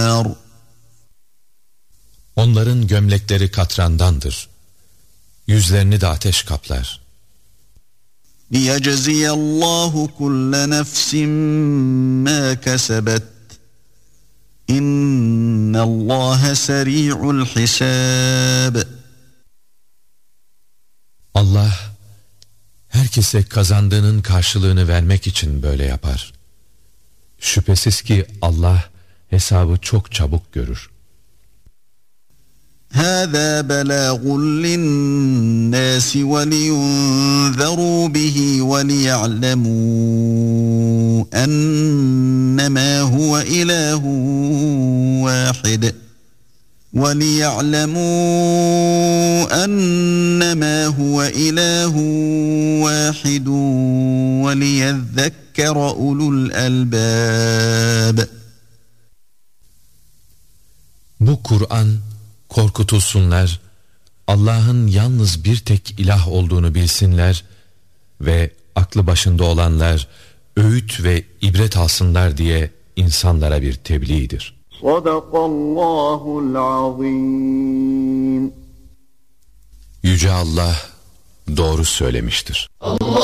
Onların gömlekleri katrandandır. Yüzlerini de ateş kaplar. لِيَجْزِيَ اللّٰهُ كُلَّ نَفْسٍ مَا كَسَبَتْ اِنَّ اللّٰهَ سَرِيعُ الْحِسَابِ. Allah herkese kazandığının karşılığını vermek için böyle yapar. Şüphesiz ki Allah hesabı çok çabuk görür. هَذَا بَلَاغٌ لِلنَّاسِ وَلِيُنذَرُوا بِهِ وَلِيَعْلَمُوا أَنَّمَا هُوَ إِلَٰهٌ وَاحِدٌ وَلِيَذَّكَّرَ أُولُو الْأَلْبَابِ. Bu Kur'an korkutulsunlar, Allah'ın yalnız bir tek ilah olduğunu bilsinler ve aklı başında olanlar öğüt ve ibret alsınlar diye insanlara bir tebliğdir. Sadakallahul azim. Yüce Allah doğru söylemiştir.